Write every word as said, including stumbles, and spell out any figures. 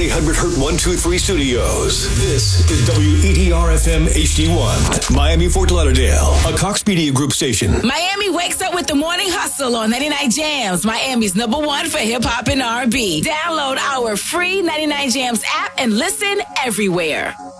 twenty hundred hertz one two three studios. This is W E T R F M H D one, Miami, Fort Lauderdale, a Cox Media Group station. Miami wakes up with the Morning Hustle on ninety-nine Jams, Miami's number one for hip hop and R and B. Download our free ninety-nine Jams app and listen everywhere.